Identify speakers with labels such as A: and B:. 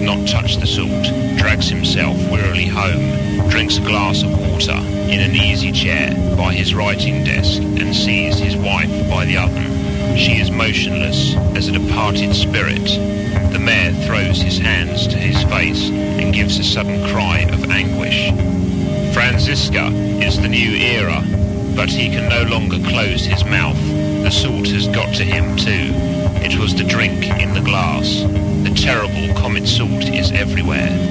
A: not touch the salt, drags himself wearily home, drinks a glass of water in an easy chair by his writing desk, and sees his wife by the oven. She is motionless as a departed spirit. The mayor throws his hands to his face and gives a sudden cry of anguish. Franziska is the new era, but he can no longer close his mouth. The salt has got to him too. It was the drink in the glass. The terrible comet salt is everywhere.